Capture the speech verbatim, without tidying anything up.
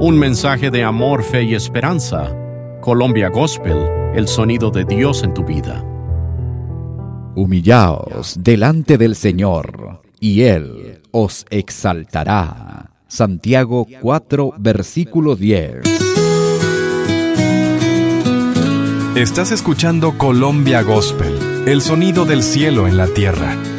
Un mensaje de amor, fe y esperanza. Colombia Gospel, el sonido de Dios en tu vida. Humillaos delante del Señor, y Él os exaltará. Santiago cuatro, versículo diez. Estás escuchando Colombia Gospel, el sonido del cielo en la tierra.